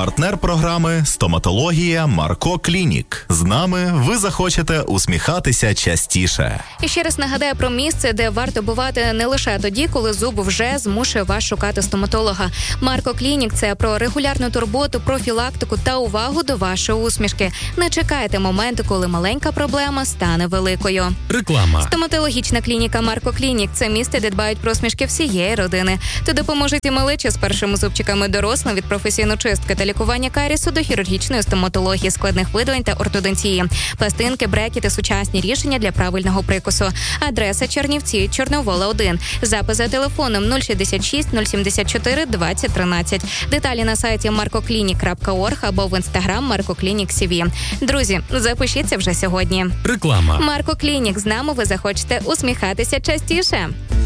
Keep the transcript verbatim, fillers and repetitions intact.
Партнер програми «Стоматологія Марко Клінік». З нами ви захочете усміхатися частіше. І ще раз нагадаю про місце, де варто бувати не лише тоді, коли зуб вже змушує вас шукати стоматолога. Марко Клінік – це про регулярну турботу, профілактику та увагу до вашої усмішки. Не чекайте моменту, коли маленька проблема стане великою. Реклама. Стоматологічна клініка Марко Клінік – це місце, де дбають про усмішки всієї родини. Тут допоможуть і малечі з першими зубчиками, дорослим від професійної чистки та лікування карісу до хірургічної стоматології, складних видалень та ортодонтії. Пластинки, брекети, сучасні рішення для правильного прикусу. Адреса: Чернівці, Чорновола, один. Запис за телефоном нуль шістдесят шість нуль сімдесят чотири двадцять тринадцять. Деталі на сайті марко клінік крапка орг або в інстаграм Марко Клінік Сі Ві. Друзі, запишіться вже сьогодні. Реклама. Марко Клінік. З нами ви захочете усміхатися частіше.